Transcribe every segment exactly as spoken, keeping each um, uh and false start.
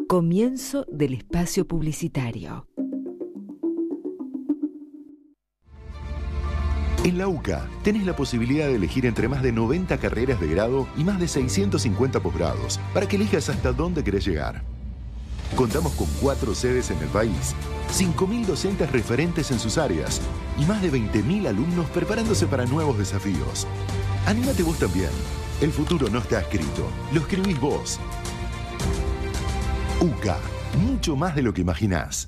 Comienzo del espacio publicitario. En la UCA tenés la posibilidad de elegir entre más de noventa carreras de grado y más de seiscientos cincuenta posgrados para que elijas hasta dónde querés llegar. Contamos con cuatro sedes en el país, cinco mil docentes referentes en sus áreas y más de veinte mil alumnos preparándose para nuevos desafíos. Anímate vos también. El futuro no está escrito, lo escribís vos. UCA, mucho más de lo que imaginás.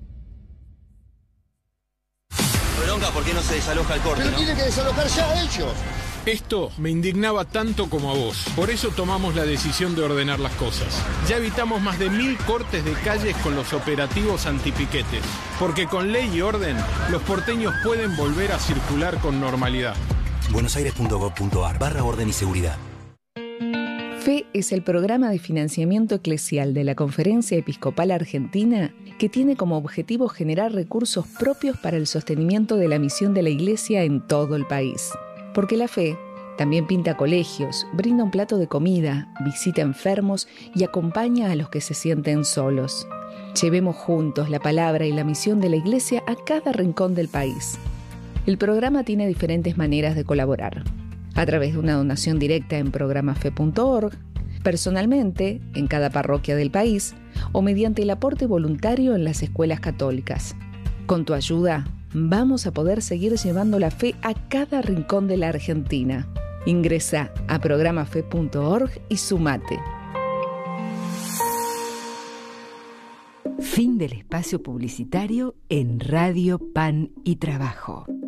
Bronca, ¿por qué no se desaloja el corte? Pero ¿no? tienen que desalojar ya ellos. Esto me indignaba tanto como a vos. Por eso tomamos la decisión de ordenar las cosas. Ya evitamos más de mil cortes de calles con los operativos antipiquetes. Porque con ley y orden, los porteños pueden volver a circular con normalidad. buenosaires.gov.ar barra orden y seguridad. F E es el programa de financiamiento eclesial de la Conferencia Episcopal Argentina que tiene como objetivo generar recursos propios para el sostenimiento de la misión de la Iglesia en todo el país. Porque la fe también pinta colegios, brinda un plato de comida, visita enfermos y acompaña a los que se sienten solos. Llevemos juntos la palabra y la misión de la Iglesia a cada rincón del país. El programa tiene diferentes maneras de colaborar. A través de una donación directa en programafe punto org, personalmente en cada parroquia del país o mediante el aporte voluntario en las escuelas católicas. Con tu ayuda, vamos a poder seguir llevando la fe a cada rincón de la Argentina. Ingresa a programafe punto org y sumate. Fin del espacio publicitario en Radio Pan y Trabajo.